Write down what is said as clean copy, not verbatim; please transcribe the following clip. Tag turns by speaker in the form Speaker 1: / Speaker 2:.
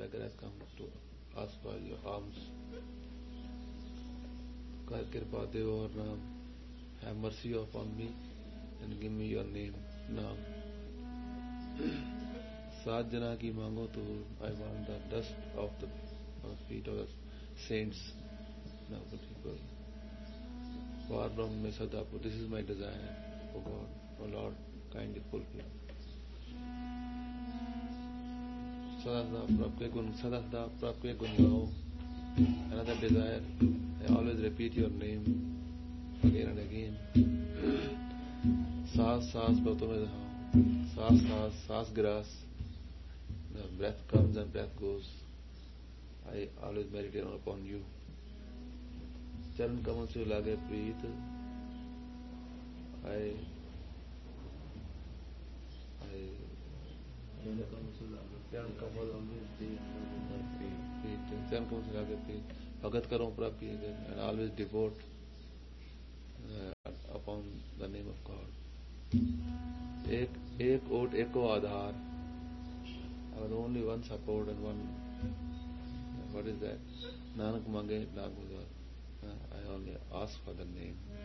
Speaker 1: beggar has come to ask for your alms. कर कृपा देव और नाम, have mercy upon me and give me your name, नाम. सात जना की मांगो तो I want the dust of the feet of the saints. Now the people. Far from me Sadapu, this is my desire, O God, O Lord, kindly fulfill. सदा सदा प्रभु के गुण गाओ. Another desire, I always repeat your name again and again. सांस सांस बहुतों में रहो. सांस सांस सांस grass. The breath comes and breath goes. I always meditate upon you. चरण कमल से लागे प्रीत. I चरण कमल से लागे प्रीत. भगत करो प्रभु की and always devote upon the name of God. एक ओट एको आधार. I have only one support and one. What is that? Nanak mange naag udar. I only ask for the name.